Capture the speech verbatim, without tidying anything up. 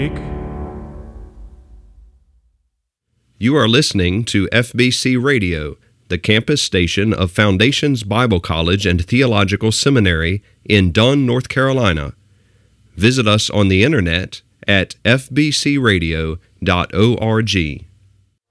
You are listening to F B C Radio, the campus station of Foundations Bible College and Theological Seminary in Dunn, North Carolina. Visit us on the internet at f b c radio dot org.